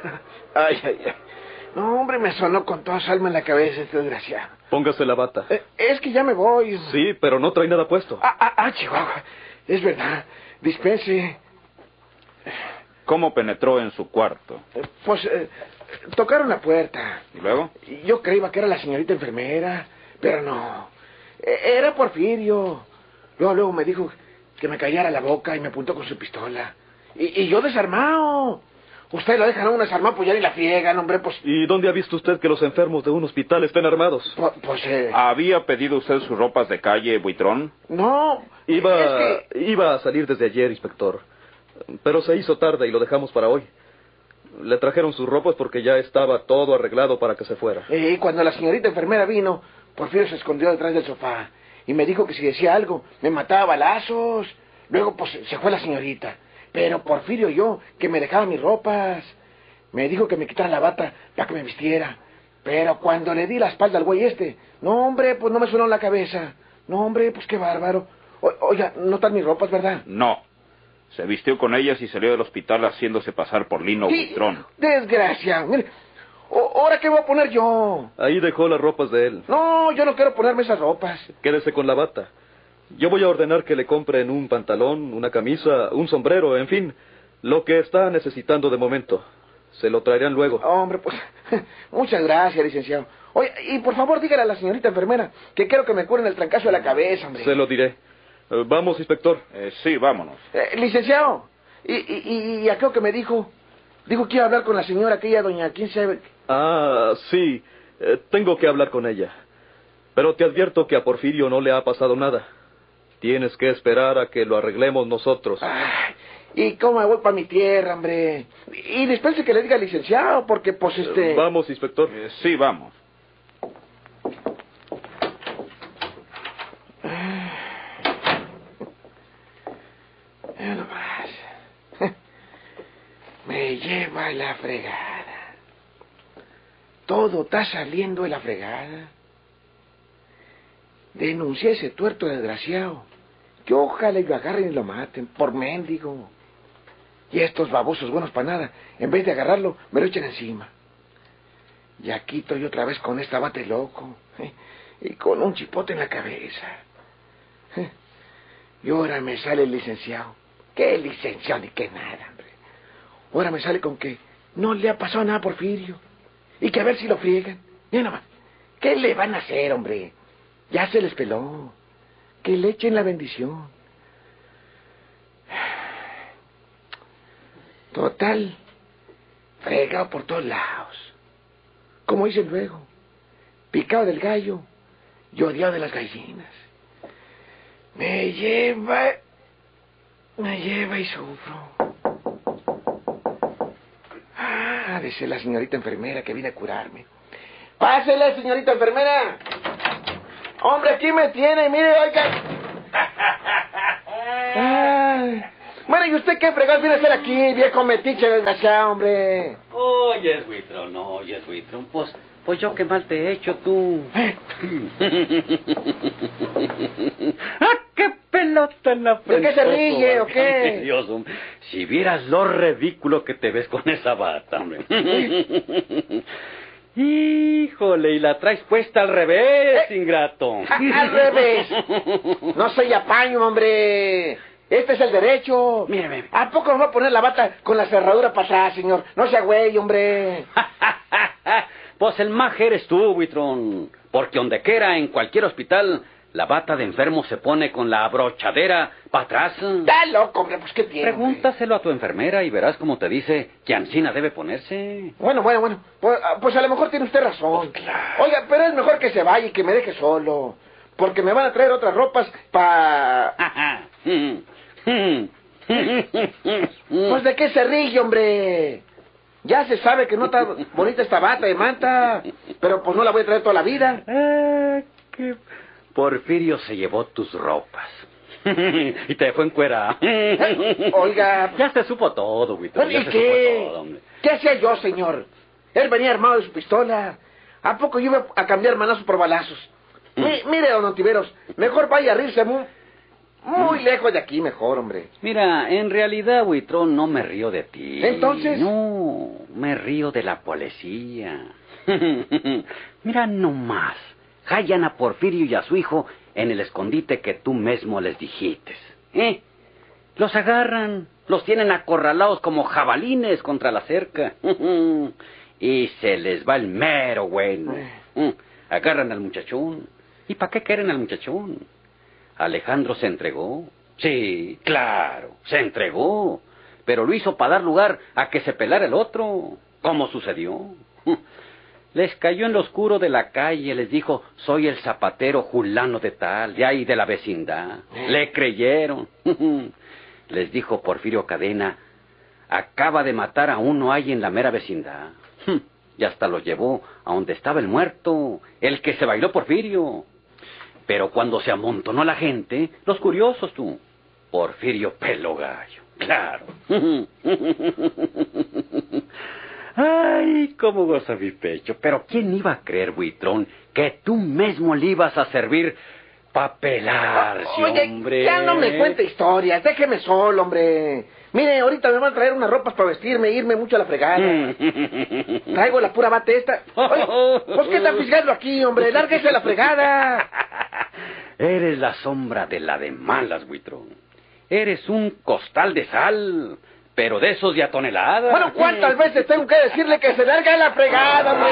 Ay, ay, ay. No, hombre, me sonó con toda su alma en la cabeza este desgraciado. Póngase la bata. Es que ya me voy. Sí, pero no trae nada puesto. Chihuahua. Es verdad. Dispense. ¿Cómo penetró en su cuarto? Tocaron la puerta. ¿Y luego? Yo creía que era la señorita enfermera, pero no. Era Porfirio. Luego me dijo que me callara la boca y me apuntó con su pistola. Y yo desarmado. Usted lo dejan a uno desarmado, pues ya ni la friegan, hombre, pues... ¿Y dónde ha visto usted que los enfermos de un hospital estén armados? ¿Había pedido usted sus ropas de calle, Buitrón? No. Iba a salir desde ayer, inspector. Pero se hizo tarde y lo dejamos para hoy. Le trajeron sus ropas porque ya estaba todo arreglado para que se fuera. Y cuando la señorita enfermera vino, Porfirio se escondió detrás del sofá. Y me dijo que si decía algo, me mataba a balazos. Luego, pues, se fue la señorita. Pero Porfirio oyó que me dejaba mis ropas. Me dijo que me quitara la bata para que me vistiera. Pero cuando le di la espalda al güey no, hombre, pues no me sonó en la cabeza. No, hombre, pues qué bárbaro. Oiga, ¿no están mis ropas, verdad? No. Se vistió con ellas y salió del hospital haciéndose pasar por Lino Buitrón. Desgracia. Mire, ¿ahora qué voy a poner yo? Ahí dejó las ropas de él. No, yo no quiero ponerme esas ropas. Quédese con la bata. Yo voy a ordenar que le compren un pantalón, una camisa, un sombrero, en fin, lo que está necesitando de momento. Se lo traerán luego. Hombre, pues, muchas gracias, licenciado. Oye, y por favor dígale a la señorita enfermera que quiero que me curen el trancazo de la cabeza, hombre. Se lo diré. Vamos, inspector. Sí, vámonos. Licenciado, ¿y a qué que me dijo? Dijo que iba a hablar con la señora, aquella doña, ¿quién sabe? Sí, tengo que hablar con ella. Pero te advierto que a Porfirio no le ha pasado nada. Tienes que esperar a que lo arreglemos nosotros. Ay, ¿y cómo me voy para mi tierra, hombre? Y dispense que le diga al licenciado, porque pues Vamos, inspector. Sí, vamos. Me lleva la fregada. Todo está saliendo de la fregada. Denuncié a ese tuerto desgraciado. Que ojalá y lo agarren y lo maten, por mendigo. Y estos babosos buenos para nada, en vez de agarrarlo, me lo echan encima. Y aquí estoy otra vez con esta bate loco, y con un chipote en la cabeza. Y ahora me sale el licenciado. ¿Qué licenciado ni qué nada, hombre? Ahora me sale con que no le ha pasado nada a Porfirio. Y que a ver si lo friegan. Mira nomás, ¿qué le van a hacer, hombre? Ya se les peló. Que le echen la bendición. Total, fregado por todos lados. Como dicen luego, picado del gallo y odiado de las gallinas. Me lleva y sufro. Ha de ser la señorita enfermera que viene a curarme. ¡Pásele, señorita enfermera! Hombre, aquí me tiene, mire, oiga. Ay. Bueno, ¿y usted qué fregado viene a hacer aquí, viejo metiche desgraciado, hombre? Oyes, Buitrón, pues yo qué mal te he hecho, tú. ¡Qué pelota en la frente! ¿De qué se ríe o qué? Dios, si vieras lo ridículo que te ves con esa bata, hombre. Híjole, y la traes puesta al revés, ingrato. Al revés. No soy apaño, hombre. Este es el derecho. Mírame. ¿A poco me va a poner la bata con la cerradura pasada, señor? No sea güey, hombre. Pues el maje eres tú, Buitrón. Porque donde quiera, en cualquier hospital, la bata de enfermo se pone con la abrochadera para atrás. Está loco, hombre, pues ¿qué tiene? Pregúntaselo a tu enfermera y verás cómo te dice que ansina debe ponerse. Bueno. Pues a lo mejor tiene usted razón. Pues claro. Oiga, pero es mejor que se vaya y que me deje solo. Porque me van a traer otras ropas para... Pues ¿de qué se ríe, hombre? Ya se sabe que no está bonita esta bata de manta, pero pues no la voy a traer toda la vida. Que Porfirio se llevó tus ropas. Y te dejó en cuera. Oiga... Ya se supo todo, Buitrón. ¿Y qué? ¿Qué hacía yo, señor? Él venía armado de su pistola. ¿A poco yo iba a cambiar manazos por balazos? Mire, don Ontiveros, mejor vaya a rirse Muy lejos de aquí mejor, hombre. Mira, en realidad, Buitrón, no me río de ti. ¿Entonces? No, me río de la policía. Mira nomás, hallan a Porfirio y a su hijo en el escondite que tú mismo les dijiste. Los agarran, los tienen acorralados como jabalines contra la cerca. Y se les va el mero bueno. Agarran al muchachón. ¿Y para qué quieren al muchachón? Alejandro se entregó. Sí, claro, se entregó. Pero lo hizo para dar lugar a que se pelara el otro. ¿Cómo sucedió? Les cayó en lo oscuro de la calle, les dijo, soy el zapatero Julano de tal, de ahí de la vecindad. Le creyeron. Les dijo Porfirio Cadena, acaba de matar a uno ahí en la mera vecindad. Y hasta lo llevó a donde estaba el muerto, el que se bailó Porfirio. Pero cuando se amontonó la gente, los curiosos tú, Porfirio peló gallo, claro. Ay, cómo goza mi pecho. Pero ¿quién iba a creer, Buitrón, que tú mismo le ibas a servir pa' pelarse, Oye, hombre? ya no me cuente historias, déjeme solo, hombre. Mire, ahorita me van a traer unas ropas para vestirme e irme mucho a la fregada. Traigo la pura bata esta. Oye, pues ¿qué está fisgando aquí, hombre? Lárguese a la fregada. Eres la sombra de la de malas, Buitrón. Eres un costal de sal, pero de esos de a toneladas. Bueno, ¿cuántas veces tengo que decirle que se largue a la fregada, hombre?